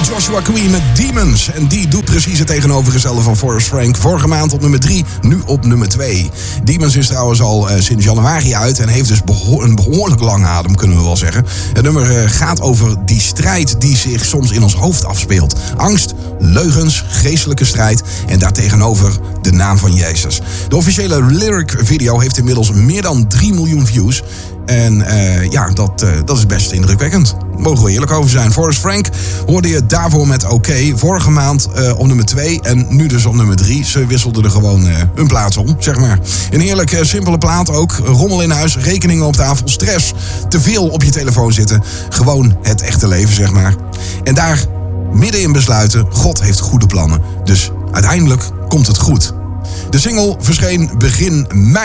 Joshua Queen met Demons. En die doet precies het tegenovergestelde van Forrest Frank. Vorige maand op nummer 3, nu op nummer 2. Demons is trouwens al sinds januari uit en heeft dus een behoorlijk lange adem, kunnen we wel zeggen. Het nummer gaat over die strijd die zich soms in ons hoofd afspeelt. Angst, leugens, geestelijke strijd en daartegenover de naam van Jezus. De officiële lyric video heeft inmiddels meer dan 3 miljoen views. En dat is best indrukwekkend. Mogen we eerlijk over zijn. Forrest Frank hoorde je daarvoor met Oké. Vorige maand op nummer 2 en nu dus op nummer 3. Ze wisselden er gewoon hun plaats om, zeg maar. Een heerlijk simpele plaat ook. Rommel in huis, rekeningen op tafel, stress. Te veel op je telefoon zitten. Gewoon het echte leven, zeg maar. En daar midden in besluiten, God heeft goede plannen. Dus uiteindelijk komt het goed. De single verscheen begin mei.